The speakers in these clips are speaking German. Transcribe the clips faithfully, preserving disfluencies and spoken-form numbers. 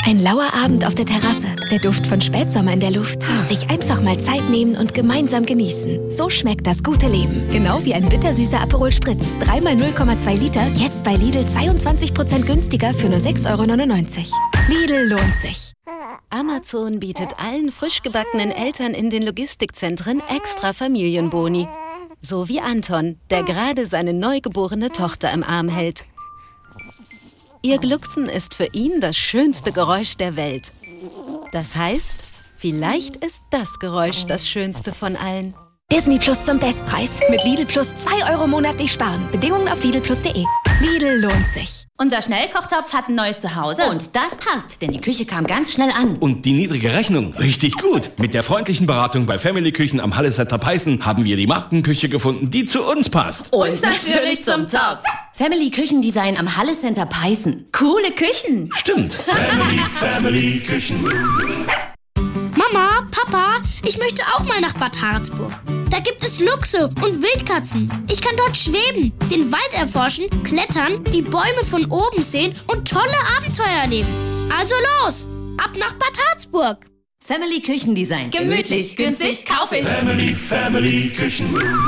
Ein lauer Abend auf der Terrasse, der Duft von Spätsommer in der Luft. Sich einfach mal Zeit nehmen und gemeinsam genießen. So schmeckt das gute Leben. Genau wie ein bittersüßer Aperol Spritz. dreimal null Komma zwei Liter, jetzt bei Lidl zweiundzwanzig Prozent günstiger für nur sechs Euro neunundneunzig. Lidl lohnt sich. Amazon bietet allen frisch gebackenen Eltern in den Logistikzentren extra Familienboni. So wie Anton, der gerade seine neugeborene Tochter im Arm hält. Ihr Glucksen ist für ihn das schönste Geräusch der Welt. Das heißt, vielleicht ist das Geräusch das schönste von allen. Disney Plus zum Bestpreis. Mit Lidl Plus zwei Euro monatlich sparen. Bedingungen auf lidl plus punkt de. Lidl lohnt sich. Unser Schnellkochtopf hat ein neues Zuhause. Und das passt, denn die Küche kam ganz schnell an. Und die niedrige Rechnung? Richtig gut. Mit der freundlichen Beratung bei Family Küchen am Hallesetter Peißen haben wir die Markenküche gefunden, die zu uns passt. Und, Und natürlich zum Topf. Family Küchendesign am Hallecenter Peißen. Coole Küchen. Stimmt. Family, Family Küchen. Mama, Papa, ich möchte auch mal nach Bad Harzburg. Da gibt es Luchse und Wildkatzen. Ich kann dort schweben, den Wald erforschen, klettern, die Bäume von oben sehen und tolle Abenteuer erleben. Also los, ab nach Bad Harzburg. Family Küchendesign. Gemütlich, günstig, kaufe ich. Family, Family Küchen.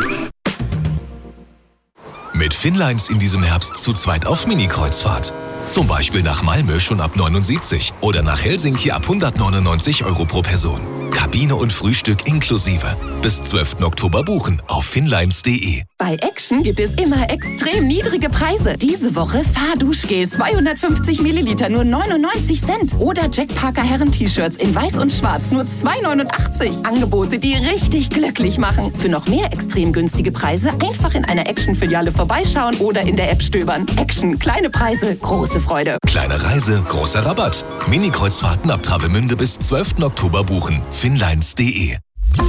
Mit Finnlines in diesem Herbst zu zweit auf Mini-Kreuzfahrt. Zum Beispiel nach Malmö schon ab neunundsiebzig oder nach Helsinki ab hundertneunundneunzig Euro pro Person. Kabine und Frühstück inklusive. Bis zwölften Oktober buchen auf finnlines punkt de. Bei Action gibt es immer extrem niedrige Preise. Diese Woche Fahrduschgel zweihundertfünfzig Milliliter nur neunundneunzig Cent. Oder Jack Parker Herren-T-Shirts in weiß und schwarz nur zwei neunundachtzig. Angebote, die richtig glücklich machen. Für noch mehr extrem günstige Preise einfach in einer Action-Filiale vorbeischauen oder in der App stöbern. Action, kleine Preise, große Freude. Kleine Reise, großer Rabatt. Mini-Kreuzfahrten ab Travemünde bis zwölften Oktober buchen. finnlines punkt de.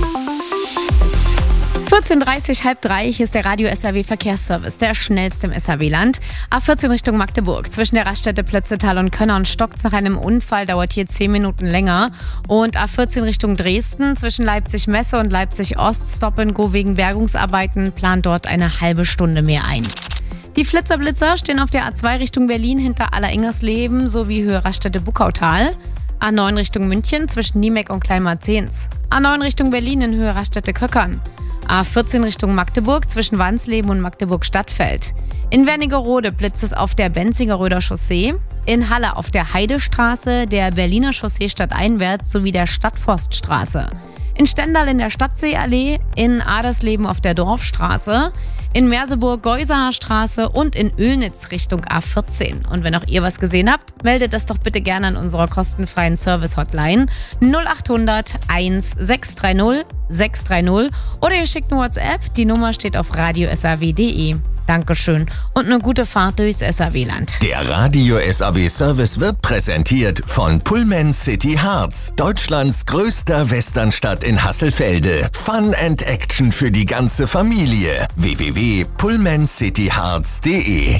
vierzehn Uhr dreißig, halb drei, hier ist der Radio S R W Verkehrsservice, der schnellste im S R W-Land. A vierzehn Richtung Magdeburg, zwischen der Raststätte Plötzetal und Könnern stockt nach einem Unfall, dauert hier zehn Minuten länger. Und A vierzehn Richtung Dresden, zwischen Leipzig-Messe und Leipzig-Ost, Stop and Go wegen Bergungsarbeiten, plant dort eine halbe Stunde mehr ein. Die Flitzer-Blitzer stehen auf der A zwei Richtung Berlin hinter Alleringers-Leben sowie Höhe Raststätte Buckautal. A neun Richtung München zwischen Niemek und Kleinmarzehns. A neun Richtung Berlin in Höhe Raststätte Köckern. A vierzehn Richtung Magdeburg zwischen Wansleben und Magdeburg-Stadtfeld. In Wernigerode blitzt es auf der Benziger-Röder Chaussee. In Halle auf der Heidestraße, der Berliner Chaussee stadteinwärts sowie der Stadtforststraße. In Stendal in der Stadtseeallee, in Adersleben auf der Dorfstraße, in Merseburg Geusaer Straße und in Oelnitz Richtung A vierzehn. Und wenn auch ihr was gesehen habt, meldet das doch bitte gerne an unserer kostenfreien Service-Hotline null acht hundert eins sechs drei null sechs drei null oder ihr schickt eine WhatsApp, die Nummer steht auf radio s r w punkt de. Dankeschön und eine gute Fahrt durchs S R W-Land. Der Radio S R W-Service wird präsentiert von Pullman City Harz, Deutschlands größter Westernstadt in Hasselfelde. Fun and Action für die ganze Familie. w w w punkt pullman city harz punkt de.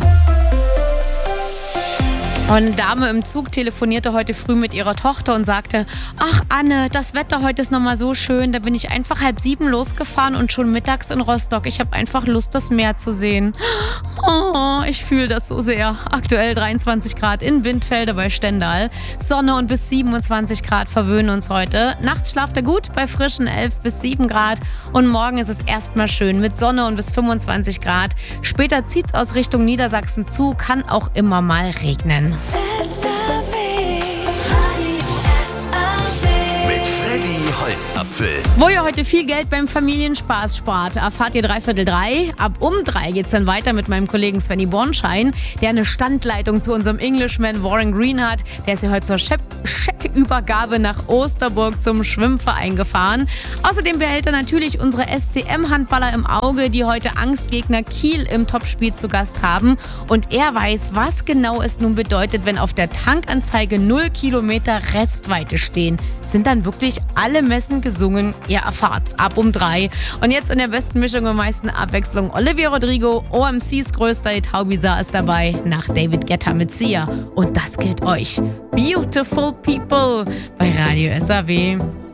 Eine Dame im Zug telefonierte heute früh mit ihrer Tochter und sagte, ach Anne, das Wetter heute ist nochmal so schön, da bin ich einfach halb sieben losgefahren und schon mittags in Rostock. Ich habe einfach Lust, das Meer zu sehen. Oh, ich fühle das so sehr. Aktuell dreiundzwanzig Grad in Windfelde bei Stendal. Sonne und bis siebenundzwanzig Grad verwöhnen uns heute. Nachts schlaft er gut bei frischen elf bis sieben Grad und morgen ist es erstmal schön mit Sonne und bis fünfundzwanzig Grad. Später zieht es aus Richtung Niedersachsen zu, kann auch immer mal regnen. S R W, Radio S R W. Mit Freddy Holzapfel. Wo ihr heute viel Geld beim Familienspaß spart, erfahrt ihr dreiviertel drei. Ab um drei geht's dann weiter mit meinem Kollegen Svenny Bornschein, der eine Standleitung zu unserem Englishman Warren Green hat. Der ist ja heute zur Scheckübergabe nach Osterburg zum Schwimmverein gefahren. Außerdem behält er natürlich unsere S C M-Handballer im Auge, die heute Angstgegner Kiel im Topspiel zu Gast haben. Und er weiß, was genau es nun bedeutet, wenn auf der Tankanzeige null Kilometer Restweite stehen. Sind dann wirklich alle Messen gesungen? Ihr erfahrt's ab um drei. Und jetzt in der besten Mischung und meisten Abwechslung Olivia Rodrigo, O M Cs größter Hit Haubizar ist dabei, nach David Guetta mit Sia. Und das gilt euch. Beautiful People bei Radio S R W.